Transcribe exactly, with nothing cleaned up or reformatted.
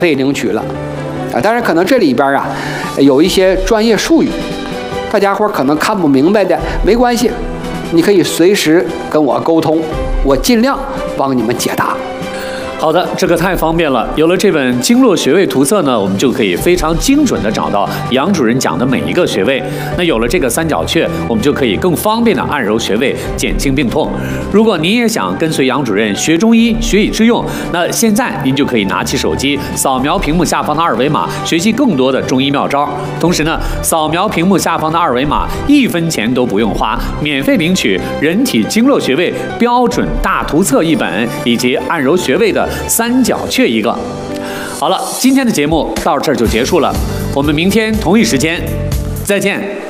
费领取了。啊，当然可能这里边啊有一些专业术语，大家伙可能看不明白的，没关系，你可以随时跟我沟通，我尽量帮你们解答。 好的，这个太方便了。有了这本《经络穴位图册》呢，我们就可以非常精准地找到杨主任讲的每一个穴位。那有了这个三角穴，我们就可以更方便地按揉穴位，减轻病痛。如果您也想跟随杨主任学中医、学以致用，那现在您就可以拿起手机，扫描屏幕下方的二维码，学习更多的中医妙招。同时呢，扫描屏幕下方的二维码，一分钱都不用花，免费领取《人体经络穴位标准大图册》一本，以及按揉穴位的三角穴一个。好了，今天的节目到这儿就结束了，我们明天同一时间再见。